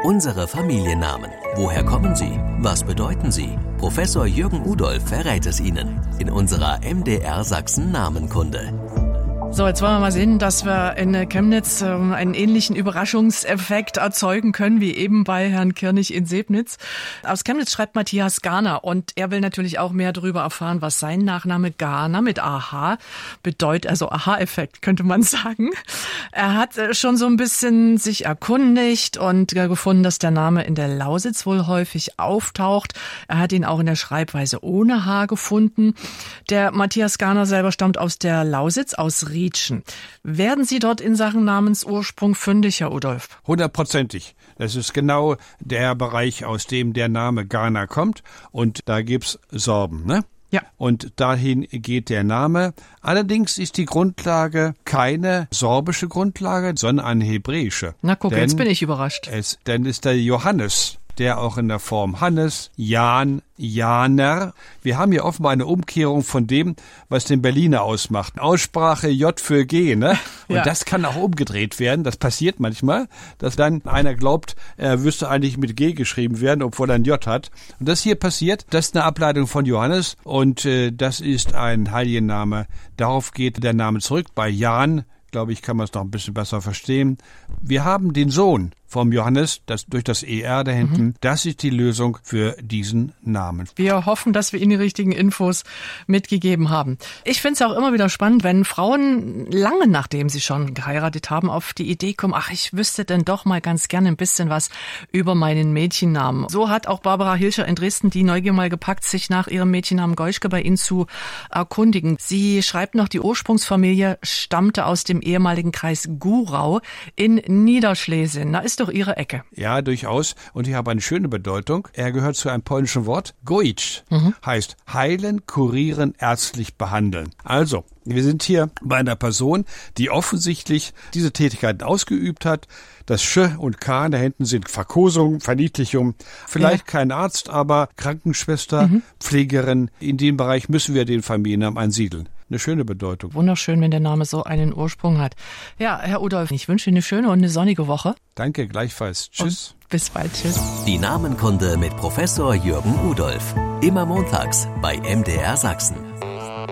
Unsere Familiennamen. Woher kommen sie? Was bedeuten sie? Professor Jürgen Udolph verrät es Ihnen in unserer MDR Sachsen Namenkunde. So, jetzt wollen wir mal sehen, dass wir in Chemnitz einen ähnlichen Überraschungseffekt erzeugen können, wie eben bei Herrn Kirnig in Sebnitz. Aus Chemnitz schreibt Matthias Garner und er will natürlich auch mehr darüber erfahren, was sein Nachname Garner mit AH bedeutet, also Aha-Effekt könnte man sagen. Er hat schon so ein bisschen sich erkundigt und gefunden, dass der Name in der Lausitz wohl häufig auftaucht. Er hat ihn auch in der Schreibweise ohne H gefunden. Der Matthias Garner selber stammt aus der Lausitz, aus Rietschen. Werden Sie dort in Sachen Namensursprung fündig, Herr Udolph? 100%. Das ist genau der Bereich, aus dem der Name Garner kommt. Und da gibt's Sorben, ne? Ja. Und dahin geht der Name. Allerdings ist die Grundlage keine sorbische Grundlage, sondern eine hebräische. Na guck, jetzt bin ich überrascht. Denn ist der Johannes, der auch in der Form Hannes, Jan, Janer. Wir haben hier offenbar eine Umkehrung von dem, was den Berliner ausmacht. Aussprache J für G, ne? Und ja, das kann auch umgedreht werden. Das passiert manchmal, dass dann einer glaubt, er wüsste eigentlich mit G geschrieben werden, obwohl er ein J hat. Und das hier passiert, das ist eine Ableitung von Johannes und das ist ein Heiligenname. Darauf geht der Name zurück. Bei Jan, glaube ich, kann man es noch ein bisschen besser verstehen. Wir haben den Sohn vom Johannes, das durch das ER da hinten. Das ist die Lösung für diesen Namen. Wir hoffen, dass wir Ihnen die richtigen Infos mitgegeben haben. Ich finde es auch immer wieder spannend, wenn Frauen lange nachdem sie schon geheiratet haben, auf die Idee kommen, ach, ich wüsste denn doch mal ganz gerne ein bisschen was über meinen Mädchennamen. So hat auch Barbara Hilscher in Dresden die Neugier mal gepackt, sich nach ihrem Mädchennamen Geuschke bei Ihnen zu erkundigen. Sie schreibt noch, die Ursprungsfamilie stammte aus dem ehemaligen Kreis Gurau in Niederschlesien. Da ist doch Ihre Ecke. Ja, durchaus. Und ich habe eine schöne Bedeutung. Er gehört zu einem polnischen Wort. Goic heißt heilen, kurieren, ärztlich behandeln. Also, wir sind hier bei einer Person, die offensichtlich diese Tätigkeiten ausgeübt hat. Das Sch und K da hinten sind Verkosung, Verniedlichung. Vielleicht kein Arzt, aber Krankenschwester, Pflegerin. In dem Bereich müssen wir den Familiennamen ansiedeln. Eine schöne Bedeutung. Wunderschön, wenn der Name so einen Ursprung hat. Ja, Herr Udolph, ich wünsche Ihnen eine schöne und eine sonnige Woche. Danke, gleichfalls. Tschüss. Und bis bald. Tschüss. Die Namenkunde mit Professor Jürgen Udolph. Immer montags bei MDR Sachsen.